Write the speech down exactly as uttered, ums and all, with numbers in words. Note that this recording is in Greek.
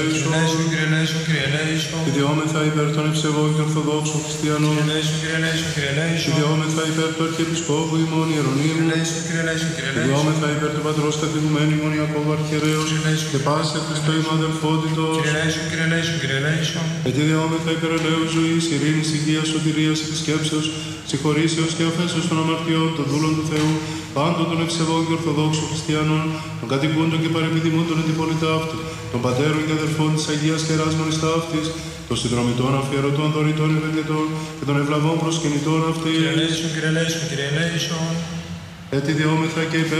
Κύριε Λέησον, Κύριε Λέησον, Κύριε Λέησον. Ιδιόμεθα υπέρ των ευσεβών και ορθοδόξων χριστιανών. Κύριε Λέησον, Κύριε Λέησον, Κύριε Λέησον. Ιδιόμεθα υπέρ του Αρχιεπισκόπου ημών Ιερονίμου. Κύριε Λέησον, Κύριε Λέησον, Κύριε Λέησον. Ιδιόμεθα υπέρ του Πατρός καθηγουμένου ημών Ιακώβου Αρχιερέως και πάση Χριστό ημών αδελφότητος. Κύριε Λέησον, Κύριε Λέησον, Κύριε Λέησον. Ιδιόμεθα υπέρ ελέους ζωής, ειρήνης, υγείας, σωτηρίας, επισκέψεως, συγχωρήσεως και αφέσεως των αμαρτιών των δούλων του Θεού, πάντων των ευσεβών και ορθοδόξων χριστιανών, των κατοικούντων και παρεπιδημούντων εν την πολυτάφτη, των πατέρων και αδελφών της Αγίας Ιεράς Μονής Ταύτης, των συνδρομητών αφιερωτών, δωρητών ευεργετών και των ευλαβών προσκυνητών αυτής. Κύριε Λέησον, Κύριε Λέησον, Κύριε Λέησον. Έτσι διόμεθα και υπέρ